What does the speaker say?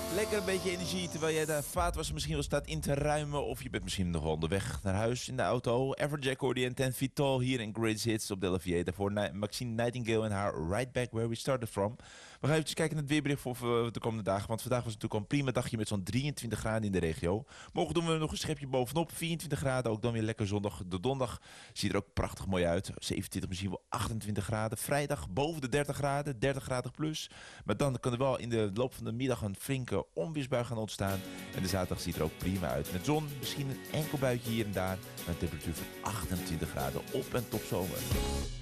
Lekker een beetje energie terwijl jij de vaatwasser misschien wel staat in te ruimen. Of je bent misschien nog wel onderweg naar huis in de auto. Everjack hoorde je en Ten Feet Tall hier in Greatest Hits op de LFA. Daarvoor Maxine Nightingale en haar Right Back Where We Started From. We gaan even kijken naar het weerbericht voor de komende dagen. Want vandaag was het natuurlijk al een prima dagje met zo'n 23 graden in de regio. Morgen doen we nog een schepje bovenop. 24 graden, ook dan weer lekker zondag. De donderdag ziet er ook prachtig mooi uit. 27, misschien wel 28 graden. Vrijdag boven de 30 graden, 30 graden plus. Maar dan kan er wel in de loop van de middag een flinke onweersbui gaan ontstaan. En de zaterdag ziet er ook prima uit. Met zon, misschien een enkel buitje hier en daar. Met een temperatuur van 28 graden op en top zomer.